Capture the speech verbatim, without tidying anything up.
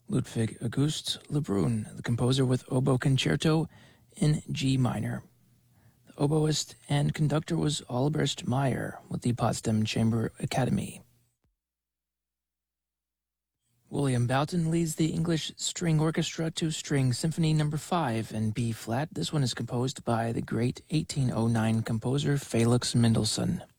Ludwig August Lebrun, the composer with Oboe Concerto in G minor. The oboist and conductor was Albrecht Meyer with the Potsdam Chamber Academy. William Boughton leads the English String Orchestra to String Symphony Number five in B-flat. This one is composed by the great eighteen oh nine composer Felix Mendelssohn.